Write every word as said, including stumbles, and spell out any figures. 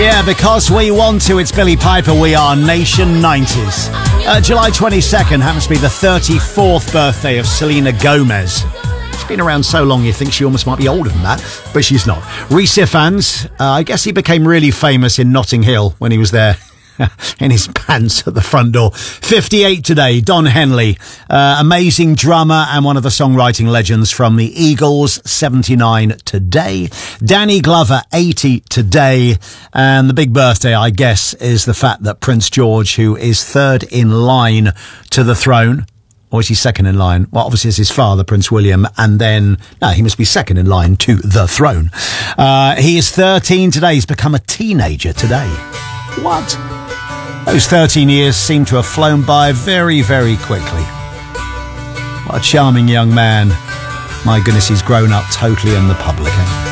Yeah, because we want to. It's Billy Piper. We are Nation nineties. Uh, July twenty-second happens to be the thirty-fourth birthday of Selena Gomez. She's been around so long you think she almost might be older than that, but she's not. Reece Ifans, uh, I guess he became really famous in Notting Hill when he was there. In his pants at the front door. fifty-eight today, Don Henley, uh, amazing drummer and one of the songwriting legends from the Eagles. seventy-nine today. Danny Glover, eighty today. And the big birthday, I guess, is the fact that Prince George, who is third in line to the throne, or is he second in line? Well, obviously it's his father, Prince William, and then, no, he must be second in line to the throne. Uh, he is thirteen today. He's become a teenager today. What? Those thirteen years seem to have flown by very, very quickly. What a charming young man. My goodness, he's grown up totally in the public. Eh?